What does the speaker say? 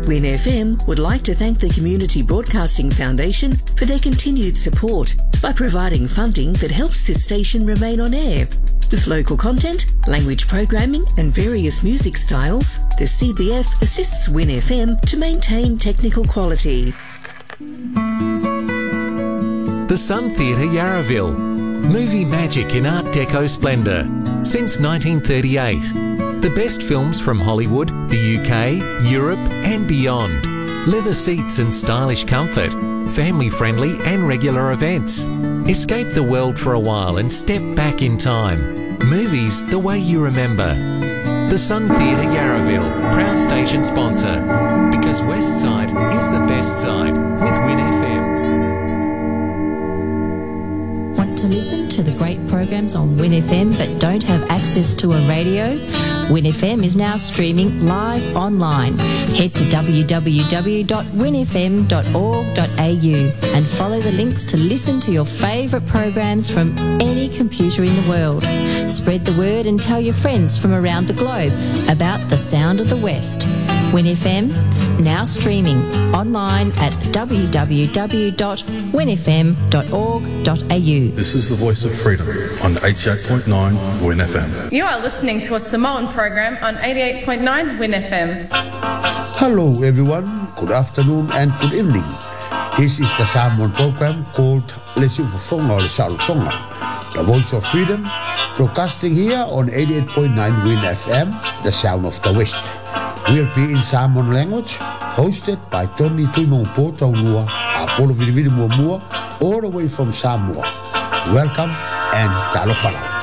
Win FM would like to thank the Community Broadcasting Foundation for their continued support by providing funding that helps this station remain on air. With local content, language programming and various music styles, the CBF assists Win FM to maintain technical quality. The Sun Theatre Yarraville. Movie magic in Art Deco splendour. Since 1938. The best films from Hollywood, the UK, Europe and beyond. Leather seats and stylish comfort. Family-friendly and regular events. Escape the world for a while and step back in time. Movies the way you remember. The Sun Theatre Yarraville, proud station sponsor. Because West Side is the best side with Win FM. Want to listen to the great programs on Win FM but don't have access to a radio? Win FM is now streaming live online. Head to www.winfm.org.au and follow the links to listen to your favourite programs from any computer in the world. Spread the word and tell your friends from around the globe about the sound of the West. Win FM, now streaming online at www.winfm.org.au. This is the voice of freedom on 88.9 Win FM. You are listening to a Samoan program on 88.9 Win FM. Hello everyone, good afternoon and good evening. This is the Samoan program called Lesi Ufafonga o Le Salutonga, the voice of freedom, broadcasting here on 88.9 Win FM, the sound of the West. We'll be in Samoan language, hosted by Tony Tuimongpo Taunua, Apollo Vidividi Muamua, all the way from Samoa. Welcome and talo falau.